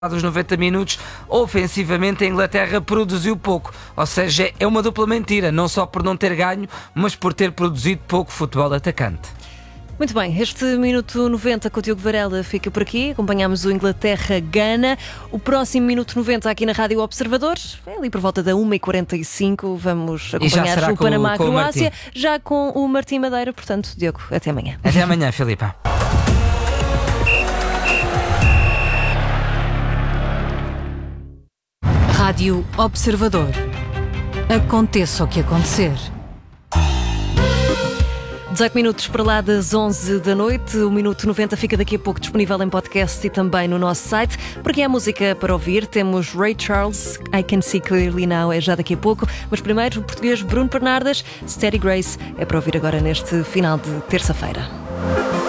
Dos 90 minutos, ofensivamente a Inglaterra produziu pouco, ou seja, é uma dupla mentira, não só por não ter ganho, mas por ter produzido pouco futebol atacante. Muito bem, este Minuto 90 com o Diogo Varela fica por aqui. Acompanhámos o Inglaterra-Gana. O próximo Minuto 90 aqui na Rádio Observador, é ali por volta da 1h45. Vamos acompanhar o Panamá-Croácia, já com o Martim Madeira. Portanto, Diogo, até amanhã. Até amanhã, Filipa. Rádio Observador. Aconteça o que acontecer. 18 minutos para lá das 11 da noite. O Minuto 90 fica daqui a pouco disponível em podcast e também no nosso site. Porque é música para ouvir. Temos Ray Charles, I Can See Clearly Now, é já daqui a pouco. Mas primeiro, o português Bruno Bernardes, Steady Grace, é para ouvir agora neste final de terça-feira.